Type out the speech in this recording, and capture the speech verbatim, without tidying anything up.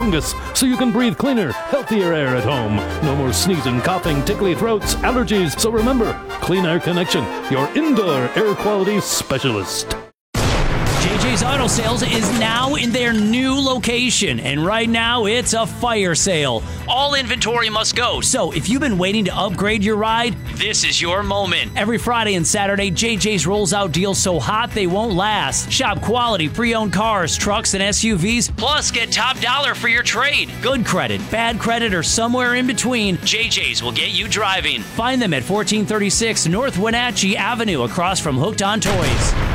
fungus, so you can breathe cleaner, healthier air at home. No more sneezing, coughing, tickly throats, allergies. So remember, Clean Air Connection, your indoor air quality specialist. J J's Auto Sales is now in their new location, and right now it's a fire sale. All inventory must go, so if you've been waiting to upgrade your ride, this is your moment. Every Friday and Saturday, J J's rolls out deals so hot they won't last. Shop quality pre-owned cars, trucks, and S U Vs, plus get top dollar for your trade. Good credit, bad credit, or somewhere in between, J J's will get you driving. Find them at fourteen thirty-six North Wenatchee Avenue across from Hooked on Toys.